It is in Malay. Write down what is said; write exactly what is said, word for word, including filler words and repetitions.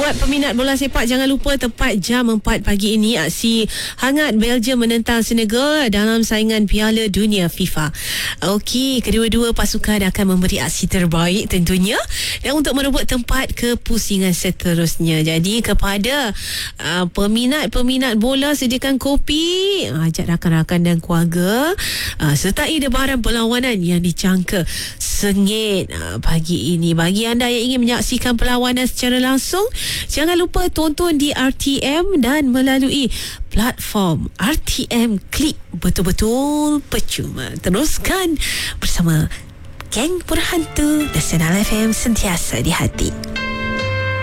Buat peminat bola sepak, jangan lupa tepat jam empat pagi ini aksi hangat Belgium menentang Senegal dalam saingan Piala Dunia FIFA. Okey, kedua-dua pasukan akan memberi aksi terbaik tentunya dan untuk merebut tempat ke pusingan seterusnya. Jadi kepada uh, peminat-peminat bola, sediakan kopi, ajak rakan-rakan dan keluarga, uh, sertai debaran perlawanan yang dicangka sengit uh, pagi ini. Bagi anda yang ingin menyaksikan perlawanan secara langsung, jangan lupa tonton di R T M dan melalui platform R T M Klik. Betul-betul percuma. Teruskan bersama Geng Pura Hantu dan Sinar F M, sentiasa di hati.